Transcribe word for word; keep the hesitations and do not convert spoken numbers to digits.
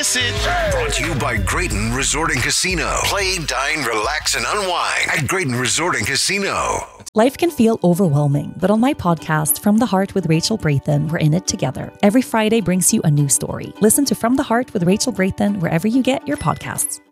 miss it. Brought to you by Grayton Resort and Casino. Play, dine, relax, and unwind at Grayton Resort and Casino. Life can feel overwhelming, but on my podcast, From the Heart with Rachel Braithen, we're in it together. Every Friday brings you a new story. Listen to From the Heart with Rachel Braithen wherever you get your podcasts.